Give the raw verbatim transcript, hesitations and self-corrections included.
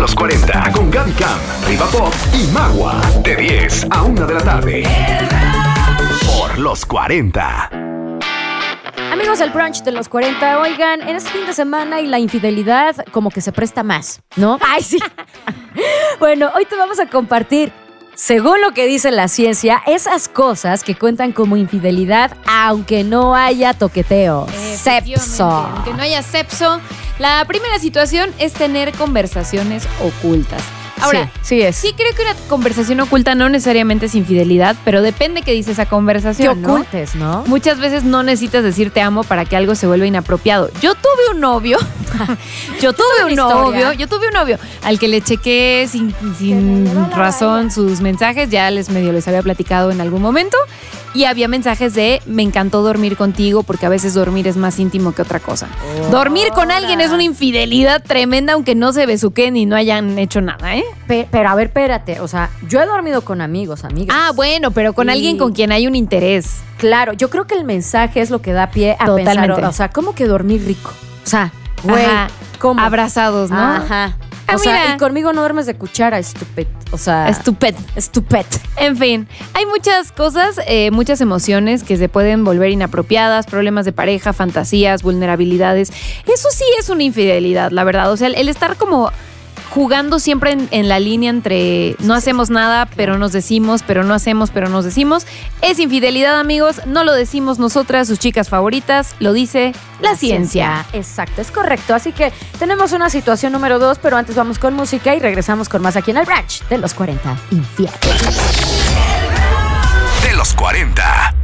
los cuarenta con Gaby Cam, Riva Pop y Magua. De diez a una de la tarde. Por los cuarenta. Amigos, el brunch de los cuarenta, oigan, en este fin de semana y la infidelidad como que se presta más, ¿no? ¡Ay, sí! Bueno, hoy te vamos a compartir, según lo que dice la ciencia, esas cosas que cuentan como infidelidad aunque no haya toqueteo. Sexo. Aunque no haya sexo, la primera situación es tener conversaciones ocultas. Ahora, sí, sí es. Sí creo que una conversación oculta no necesariamente es infidelidad, pero depende que dice esa conversación, Que ¿no? ocultes, ¿no? Muchas veces no necesitas decir te amo para que algo se vuelva inapropiado. Yo tuve un novio, yo tuve un novio, yo tuve un novio al que le chequé sin, sin razón sus mensajes, ya les medio les había platicado en algún momento, y había mensajes de me encantó dormir contigo porque a veces dormir es más íntimo que otra cosa. Oh, dormir con alguien es una infidelidad tremenda aunque no se besuquen y no hayan hecho nada, ¿eh? Pe- pero a ver, espérate, o sea, yo he dormido con amigos, amigas. Ah, bueno, pero con Y- alguien con quien hay un interés. Claro, yo creo que el mensaje es lo que da pie a Totalmente. pensar, o sea, ¿cómo que dormir rico? O sea, güey, Ajá. ¿cómo? Abrazados, ¿no? Ajá. Ah, O sea, mira. y conmigo no duermes de cuchara, estúpido. O sea, Estupendo. estúpido. En fin, hay muchas cosas, eh, muchas emociones que se pueden volver inapropiadas, problemas de pareja, fantasías, vulnerabilidades. Eso sí es una infidelidad, la verdad. O sea, el, el estar como jugando siempre en, en la línea entre no hacemos nada, pero nos decimos, pero no hacemos, pero nos decimos, es infidelidad, amigos. No lo decimos nosotras, sus chicas favoritas, lo dice la, ciencia. Exacto, es correcto. Así que tenemos una situación número dos, pero antes vamos con música y regresamos con más aquí en el brunch de los cuarenta. Infiel. De los cuarenta.